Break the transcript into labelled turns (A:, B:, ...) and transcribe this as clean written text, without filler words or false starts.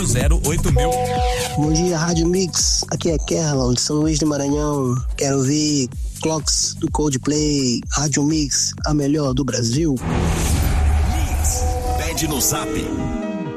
A: 991808000.
B: Bom dia, Rádio Mix. Aqui é Kerlon, de São Luís do Maranhão. Quero ouvir Clocks do Coldplay. Rádio Mix, a melhor do Brasil.
A: Mix, pede no Zap